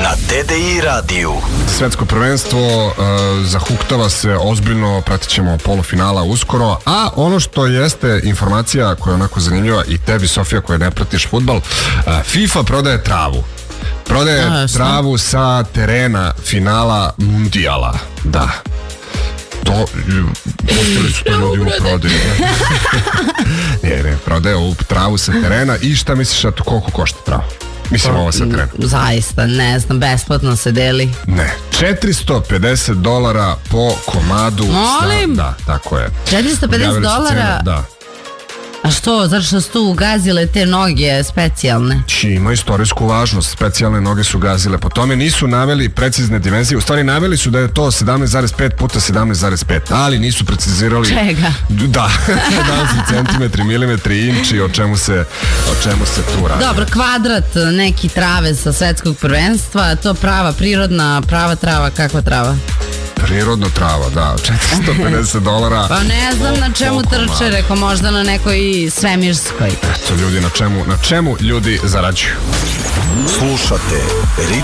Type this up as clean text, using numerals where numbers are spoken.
na TDI radiju. Svetsko prvenstvo zahuktava se ozbiljno, pratit ćemo polufinala uskoro, a ono što jeste informacija koja je onako zanimljiva i tebi, Sofija, koja ne pratiš fudbal, FIFA prodaje travu. Prodaje travu sa terena finala mundijala. Da. To, pustili su to ljudi u prodaju. Ne, prodaje ovu travu sa terena. I šta misliš, a to koliko košta trava? Mislim, ovo sa terena. Zaista, ne znam, besplatno se deli. Ne, $450 po komadu. Molim? Da, tako je. $450? Da. A što, zato što su tu gazile te noge specijalne? Ima istorijsku važnost, specijalne noge su gazile. Po tome nisu naveli precizne dimenzije. U stvari naveli su da je to 17,5 puta 17,5, ali nisu precizirali. Čega? Da su centimetri, milimetri, inči, o čemu se tu radi. Dobro, kvadrat neki trave sa svetskog prvenstva, to prava prirodna, prava trava, kakva trava? Prirodna trava, da, $450. Pa ne znam na čemu trče, reko možda na nekoj svemirskoj. Eto ljudi, na čemu ljudi zarađuju. Slušate